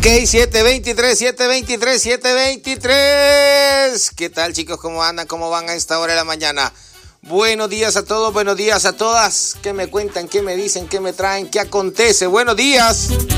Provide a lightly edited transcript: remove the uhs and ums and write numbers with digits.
723. ¿Qué tal, chicos? ¿Cómo andan? ¿Cómo van a esta hora de la mañana? Buenos días a todos, buenos días a todas. ¿Qué me cuentan? ¿Qué me dicen? ¿Qué me traen? ¿Qué acontece? Buenos días.